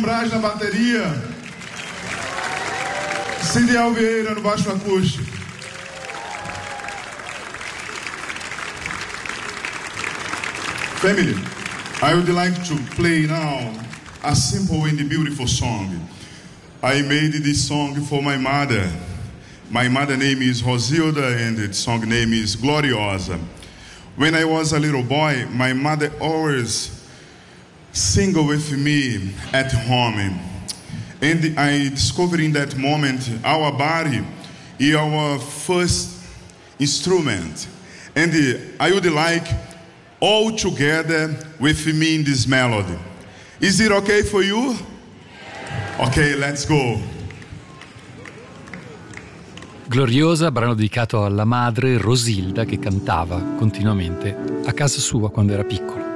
Braz na bateria, Cindy Alvieira no baixo acústico. Family, I would like to play now a simple and beautiful song. I made this song for my mother. My mother name is Rosilda and the song name is Gloriosa. When I was a little boy, my mother always sing with me at home. And I discovered in that moment our body is our first instrument. And I would like all together with me in this melody. Is it okay for you? Okay, let's go. Gloriosa, brano dedicato alla madre Rosilda che cantava continuamente a casa sua quando era piccola.